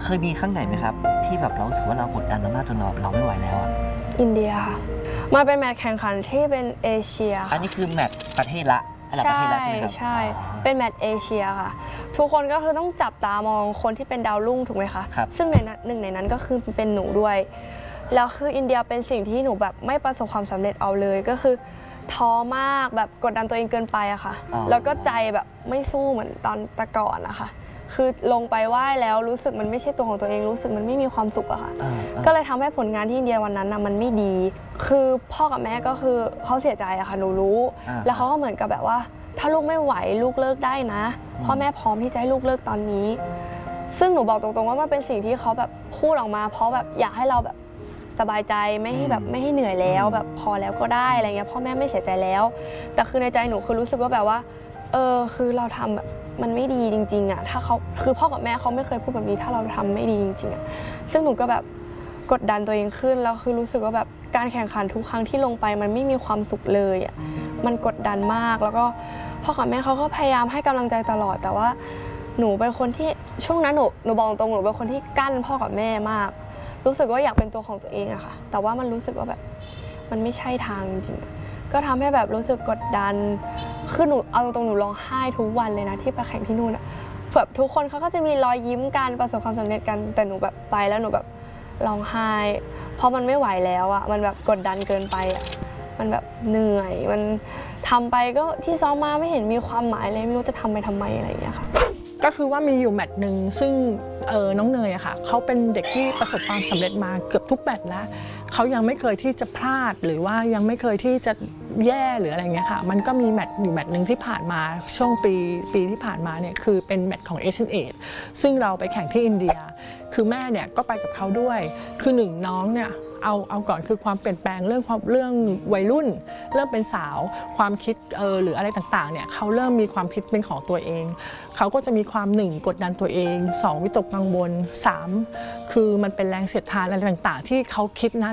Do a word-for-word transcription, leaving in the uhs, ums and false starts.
เคยมีครั้งไหนไหมครับที่แบบเรารู้สึกว่าเรากดดันมากจนเราเราไม่ไหวแล้วอ่ะอินเดียค่ะมาเป็นแมตช์แข่งขันที่เป็นเอเชียอันนี้คือแมตช์ประเทศละระดับประเทศละใช่ไหมครับใช่เป็นแมตช์เอเชียค่ะทุกคนก็คือต้องจับตามองคนที่เป็นดาวรุ่งถูกไหมคะซึ่งในนั้นหนึ่งในนั้นก็คือเป็นหนูด้วยแล้วคืออินเดียเป็นสิ่งที่หนูแบบไม่ประสบความสำเร็จเอาเลยก็คือท้อมากแบบกดดันตัวเองเกินไปอะค่ะแล้วก็ใจแบบไม่สู้เหมือนตอนแต่ก่อนนะคะคือลงไปไหว้แล้วรู้สึกมันไม่ใช่ตัวของตัวเองรู้สึกมันไม่มีความสุขอะค่ะก็เลยทำให้ผลงานที่อินเดียวันนั้นนะมันไม่ดีคือพ่อกับแม่ก็คือเขาเสียใจอะค่ะหนูรู้แล้วเขาก็เหมือนกับแบบว่าถ้าลูกไม่ไหวลูกเลิกได้นะพ่อแม่พร้อมที่จะให้ลูกเลิกตอนนี้ซึ่งหนูบอกตรงๆว่ามันเป็นสิ่งที่เขาแบบพูดออกมาเพราะแบบอยากให้เราแบบสบายใจไม่ให้แบบไม่ให้เหนื่อยแล้วแบบพอแล้วก็ได้อะไรเงี้ยพ่อแม่ไม่เสียใจแล้วแต่คือในใจหนูคือรู้สึกว่าแบบว่าเออคือเราทำแบบมันไม่ดีจริงๆอ่ะถ้าเขาคือพ่อกับแม่เขาไม่เคยพูดแบบนี้ถ้าเราทำไม่ดีจริงๆอ่ะซึ่งหนูก็แบบกดดันตัวเองขึ้นแล้วคือรู้สึกว่าแบบการแข่งขันทุกครั้งที่ลงไปมันไม่มีความสุขเลยอ่ะมันกดดันมากแล้วก็พ่อกับแม่เขาก็พยายามให้กำลังใจตลอดแต่ว่าหนูเป็นคนที่ช่วงนั้นหนูหนูบอกตรงหนูเป็นคนที่กั้นพ่อกับแม่มากรู้สึกว่าอยากเป็นตัวของตัวเองอะค่ะแต่ว่ามันรู้สึกว่าแบบมันไม่ใช่ทางจริงๆก็ทำให้แบบรู้สึกกดดันคือหนูเอาตรงๆหนูร้องไห้ทุกวันเลยนะที่ไปแข่งที่นู่นอะแบบทุกคนเขาก็จะมีรอยยิ้มกันประสบความสำเร็จกันแต่หนูแบบไปแล้วหนูแบบร้องไห้เพราะมันไม่ไหวแล้วอะมันแบบกดดันเกินไปอะมันแบบเหนื่อยมันทำไปก็ที่ซ้อมมาไม่เห็นมีความหมายเลยไม่รู้จะทำไปทำไมอะไรอย่างเงี้ยค่ะก็คือว่ามีอยู่แมตช์หนึ่งซึ่งเออน้องเนยอะค่ะเขาเป็นเด็กที่ประสบความสำเร็จมาเกือบทุกแมตช์แล้วเขายังไม่เคยที่จะพลาดหรือว่ายังไม่เคยที่จะแย่หรืออะไรเงี้ยค่ะมันก็มีแมตช์อยู่แมตช์หนึ่งที่ผ่านมาช่วงปีปีที่ผ่านมาเนี่ยคือเป็นแมตช์ของเอเชียนเอดซึ่งเราไปแข่งที่อินเดียคือแม่เนี่ยก็ไปกับเขาด้วยคือหนึ่งน้องเนี่ยเอาเอาก่อนคือความเปลี่ยนแปลงเรื่องความเรื่องวัยรุ่นเริ่มเป็นสาวความคิดเออหรืออะไรต่างๆเนี่ยเขาเริ่มมีความคิดเป็นของตัวเองเขาก็จะมีความหนึ่งกดดันตัวเองสองวิตกกังวลสามคือมันเป็นแรงเสียดทานอะไรต่างๆที่เขาคิดนะ